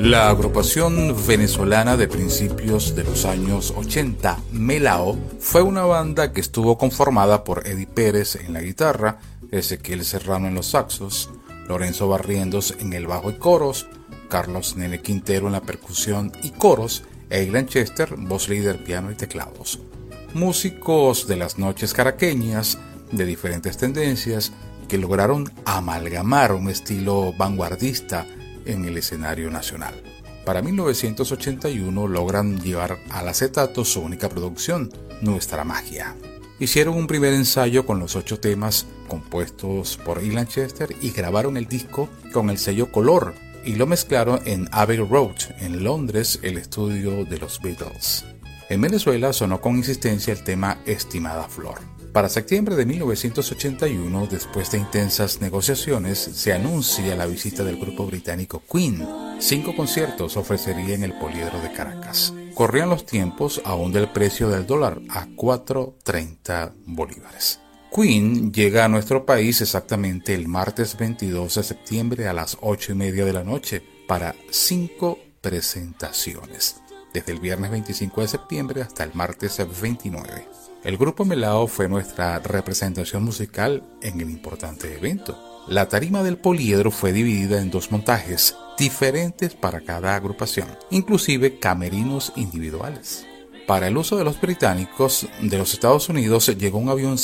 La agrupación venezolana de principios de los años 80, Melao, fue una banda que estuvo conformada por Eddie Pérez en la guitarra, Ezequiel Serrano en los saxos, Lorenzo Barrientos en el bajo y coros, Carlos Nene Quintero en la percusión y coros, e Ilan Chester, voz líder, piano y teclados. Músicos de las noches caraqueñas, de diferentes tendencias, que lograron amalgamar un estilo vanguardista en el escenario nacional. Para 1981 logran llevar al acetato su única producción, Nuestra Magia. Hicieron un primer ensayo con los 8 temas compuestos por Ilan Chester y grabaron el disco con el sello Color y lo mezclaron en Abbey Road, en Londres, el estudio de los Beatles. En Venezuela sonó con insistencia el tema Estimada Flor. Para septiembre de 1981, después de intensas negociaciones, se anuncia la visita del grupo británico Queen. 5 conciertos ofrecería en el Poliedro de Caracas. Corrían los tiempos aún del precio del dólar a 4.30 bolívares. Queen llega a nuestro país exactamente el martes 22 de septiembre a las 8:30 de la noche para 5 presentaciones, desde el viernes 25 de septiembre hasta el martes 29. El grupo Melao fue nuestra representación musical en el importante evento. La tarima del Poliedro fue dividida en 2 montajes, diferentes para cada agrupación, inclusive camerinos individuales. Para el uso de los británicos de los Estados Unidos llegó un avión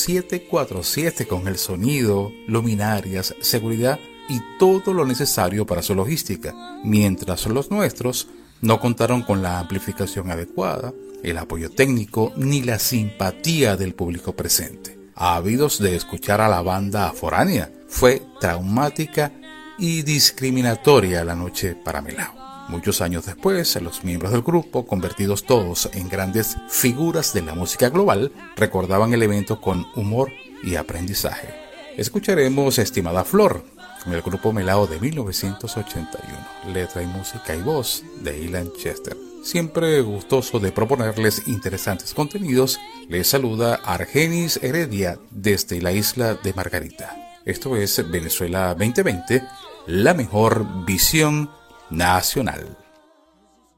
747 con el sonido, luminarias, seguridad y todo lo necesario para su logística, mientras los nuestros no contaron con la amplificación adecuada, el apoyo técnico ni la simpatía del público presente. Ávidos de escuchar a la banda foránea, fue traumática y discriminatoria la noche para Melao. Muchos años después, los miembros del grupo, convertidos todos en grandes figuras de la música global, recordaban el evento con humor y aprendizaje. Escucharemos Estimada Flor, con el grupo Melao de 1981, letra y música y voz de Ilan Chester. Siempre gustoso de proponerles interesantes contenidos, les saluda Argenis Heredia desde la isla de Margarita. Esto es Venezuela 2020, la mejor visión nacional.